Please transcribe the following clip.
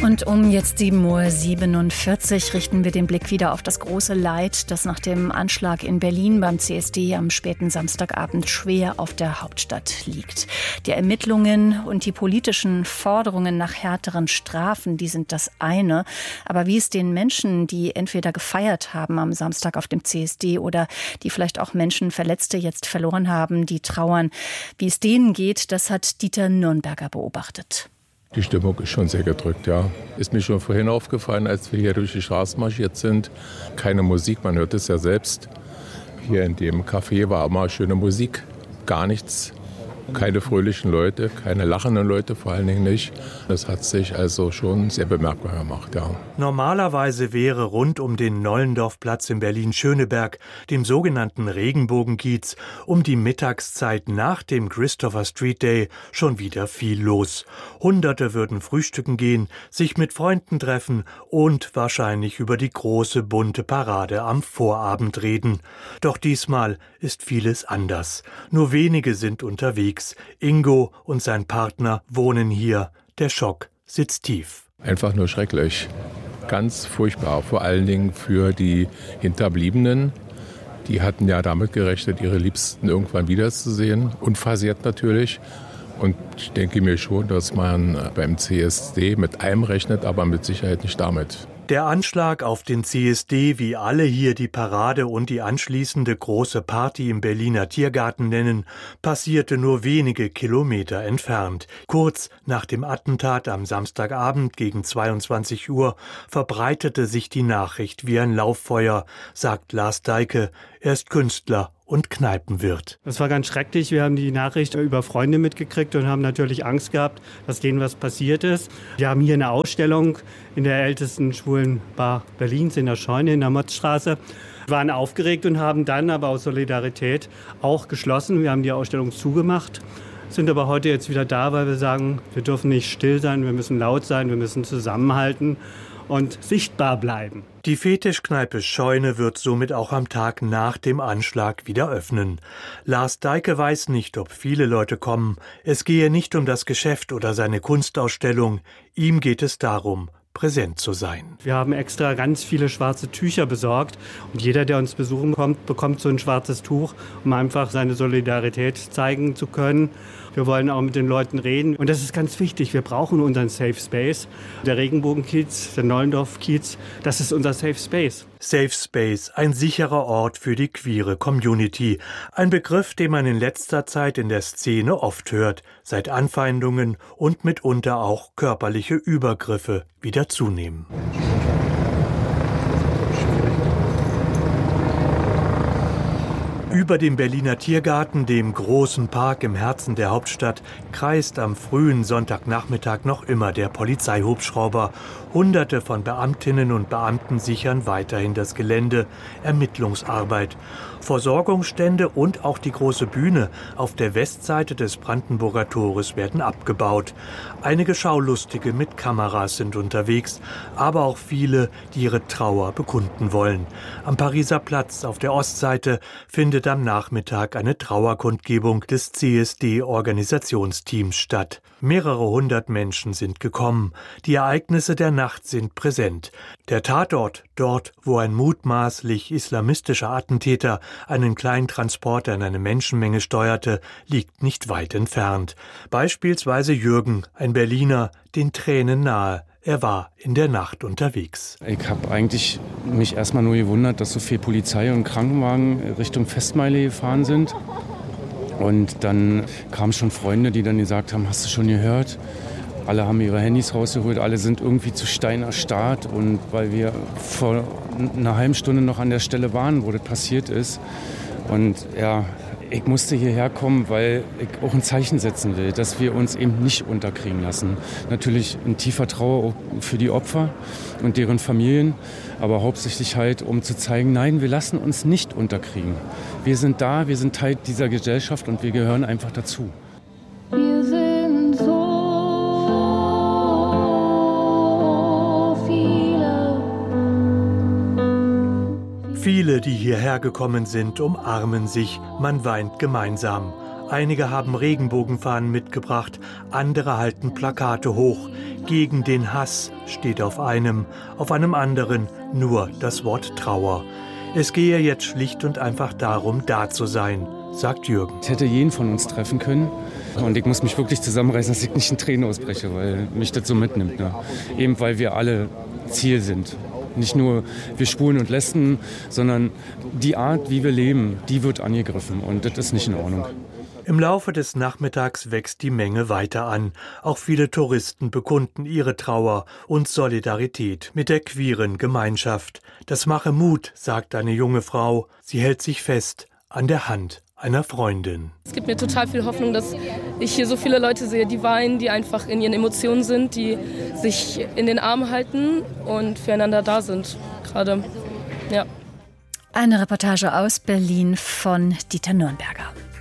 Und um jetzt 7:47 Uhr richten wir den Blick wieder auf das große Leid, das nach dem Anschlag in Berlin beim CSD am späten Samstagabend schwer auf der Hauptstadt liegt. Die Ermittlungen und die politischen Forderungen nach härteren Strafen, die sind das eine. Aber wie es den Menschen, die entweder gefeiert haben am Samstag auf dem CSD oder die vielleicht auch Menschen, Verletzte jetzt verloren haben, die trauern, wie es denen geht, das hat Dieter Nürnberger beobachtet. Die Stimmung ist schon sehr gedrückt, ja. Ist mir schon vorhin aufgefallen, als wir hier durch die Straßen marschiert sind. Keine Musik, man hört es ja selbst. Hier in dem Café war immer schöne Musik, gar nichts. Keine fröhlichen Leute, keine lachenden Leute vor allen Dingen nicht. Das hat sich also schon sehr bemerkbar gemacht, ja. Normalerweise wäre rund um den Nollendorfplatz in Berlin-Schöneberg, dem sogenannten Regenbogenkiez, um die Mittagszeit nach dem Christopher Street Day schon wieder viel los. Hunderte würden frühstücken gehen, sich mit Freunden treffen und wahrscheinlich über die große bunte Parade am Vorabend reden. Doch diesmal ist vieles anders. Nur wenige sind unterwegs. Ingo und sein Partner wohnen hier. Der Schock sitzt tief. Einfach nur schrecklich. Ganz furchtbar. Vor allen Dingen für die Hinterbliebenen. Die hatten ja damit gerechnet, ihre Liebsten irgendwann wiederzusehen. Unversehrt natürlich. Und ich denke mir schon, dass man beim CSD mit allem rechnet, aber mit Sicherheit nicht damit. Der Anschlag auf den CSD, wie alle hier die Parade und die anschließende große Party im Berliner Tiergarten nennen, passierte nur wenige Kilometer entfernt. Kurz nach dem Attentat am Samstagabend gegen 22 Uhr verbreitete sich die Nachricht wie ein Lauffeuer, sagt Lars Deike. Er ist Künstler und Kneipenwirt. Das war ganz schrecklich. Wir haben die Nachricht über Freunde mitgekriegt und haben natürlich Angst gehabt, dass denen was passiert ist. Wir haben hier eine Ausstellung in der ältesten schwulen Bar Berlins in der Scheune in der Motzstraße. Wir waren aufgeregt und haben dann aber aus Solidarität auch geschlossen. Wir haben die Ausstellung zugemacht, sind aber heute jetzt wieder da, weil wir sagen, wir dürfen nicht still sein, wir müssen laut sein, wir müssen zusammenhalten und sichtbar bleiben. Die Fetischkneipe Scheune wird somit auch am Tag nach dem Anschlag wieder öffnen. Lars Deike weiß nicht, ob viele Leute kommen. Es gehe nicht um das Geschäft oder seine Kunstausstellung. Ihm geht es darum, präsent zu sein. Wir haben extra ganz viele schwarze Tücher besorgt und jeder, der uns besuchen kommt, bekommt so ein schwarzes Tuch, um einfach seine Solidarität zeigen zu können. Wir wollen auch mit den Leuten reden und das ist ganz wichtig. Wir brauchen unseren Safe Space. Der Regenbogenkiez, der Nollendorf-Kiez, das ist unser Safe Space. Safe Space, ein sicherer Ort für die queere Community. Ein Begriff, den man in letzter Zeit in der Szene oft hört, seit Anfeindungen und mitunter auch körperliche Übergriffe wieder zunehmen. Über dem Berliner Tiergarten, dem großen Park im Herzen der Hauptstadt, kreist am frühen Sonntagnachmittag noch immer der Polizeihubschrauber. Hunderte von Beamtinnen und Beamten sichern weiterhin das Gelände, Ermittlungsarbeit. Versorgungsstände und auch die große Bühne auf der Westseite des Brandenburger Tores werden abgebaut. Einige Schaulustige mit Kameras sind unterwegs, aber auch viele, die ihre Trauer bekunden wollen. Am Pariser Platz auf der Ostseite findet am Nachmittag eine Trauerkundgebung des CSD-Organisationsteams statt. Mehrere hundert Menschen sind gekommen. Die Ereignisse der Nacht sind präsent. Der Tatort, dort, wo ein mutmaßlich islamistischer Attentäter einen kleinen Transporter in eine Menschenmenge steuerte, liegt nicht weit entfernt. Beispielsweise Jürgen, ein Berliner, den Tränen nahe. Er war in der Nacht unterwegs. Ich habe eigentlich mich erstmal nur gewundert, dass so viel Polizei und Krankenwagen Richtung Festmeile gefahren sind. Und dann kamen schon Freunde, die dann gesagt haben, hast du schon gehört? Alle haben ihre Handys rausgeholt, alle sind irgendwie zu Stein erstarrt. Und weil wir vor einer halben Stunde noch an der Stelle waren, wo das passiert ist. Und ja, ich musste hierher kommen, weil ich auch ein Zeichen setzen will, dass wir uns eben nicht unterkriegen lassen. Natürlich in tiefer Trauer auch für die Opfer und deren Familien, aber hauptsächlich halt, um zu zeigen, nein, wir lassen uns nicht unterkriegen. Wir sind da, wir sind Teil dieser Gesellschaft und wir gehören einfach dazu. Wir sind so Viele, die hierher gekommen sind, umarmen sich, man weint gemeinsam. Einige haben Regenbogenfahnen mitgebracht, andere halten Plakate hoch. Gegen den Hass steht auf einem anderen nur das Wort Trauer. Es gehe jetzt schlicht und einfach darum, da zu sein, sagt Jürgen. Ich hätte jeden von uns treffen können. Und ich muss mich wirklich zusammenreißen, dass ich nicht in Tränen ausbreche, weil mich das so mitnimmt. Ne? Eben weil wir alle Ziel sind. Nicht nur wir Schwulen und Lesben, sondern die Art, wie wir leben, die wird angegriffen. Und das ist nicht in Ordnung. Im Laufe des Nachmittags wächst die Menge weiter an. Auch viele Touristen bekunden ihre Trauer und Solidarität mit der queeren Gemeinschaft. Das mache Mut, sagt eine junge Frau. Sie hält sich fest an der Hand einer Freundin. Es gibt mir total viel Hoffnung, dass ich hier so viele Leute sehe, die weinen, die einfach in ihren Emotionen sind, die sich in den Arm halten und füreinander da sind. Gerade, ja. Eine Reportage aus Berlin von Dieter Nürnberger.